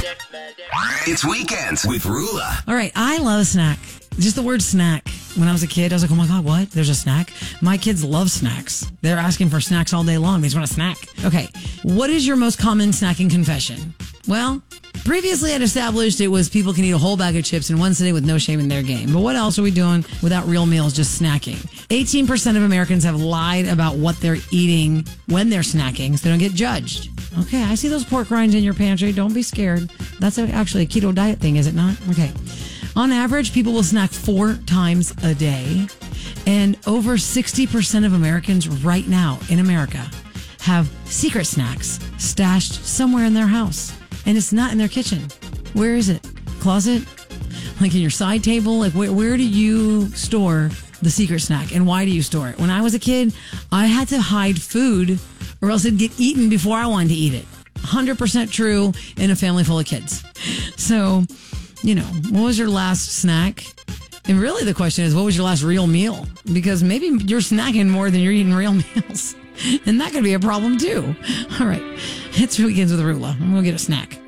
It's Weekends with Rula. All right, I love a snack. Just the word snack. When I was a kid, I was like, oh my God, what? There's a snack? My kids love snacks. They're asking for snacks all day long. They just want a snack. Okay, what is your most common snacking confession? Well, previously I'd established it was people can eat a whole bag of chips in one sitting with no shame in their game. But what else are we doing without real meals, just snacking? 18% of Americans have lied about what they're eating when they're snacking so they don't get judged. Okay, I see those pork rinds in your pantry. Don't be scared. That's actually a keto diet thing, is it not? Okay. On average, people will snack 4 times a day. And over 60% of Americans right now in America have secret snacks stashed somewhere in their house. And it's not in their kitchen. Where is it? Closet? Like in your side table? Like where do you store the secret snack? And why do you store it? When I was a kid, I had to hide food or else it'd get eaten before I wanted to eat it. 100% true in a family full of kids. So, you know, what was your last snack? And really the question is, what was your last real meal? Because maybe you're snacking more than you're eating real meals. And that could be a problem too. All right. It's Weekends with Rula. I'm going to get a snack.